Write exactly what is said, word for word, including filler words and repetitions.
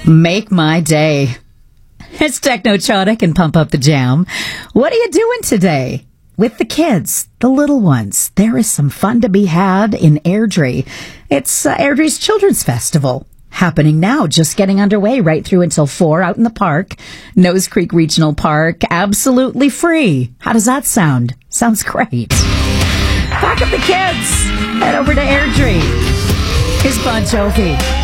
Make my day. It's Technotronic and Pump Up the Jam. What are you doing today? With the kids, the little ones. There is some fun to be had in Airdrie. It's uh, Airdrie's Children's Festival. Happening now, just getting underway right through until four out in the park. Nose Creek Regional Park, absolutely free. How does that sound? Sounds great. Pack up the kids. Head over to Airdrie. Here's Bon Jovi.